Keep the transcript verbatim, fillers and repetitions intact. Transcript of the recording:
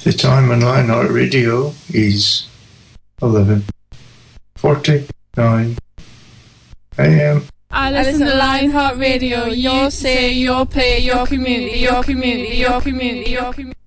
The time on Lionheart Radio is eleven forty-nine a m. I listen to Lionheart Radio. Your say, your play, your community, your community, your community, your community.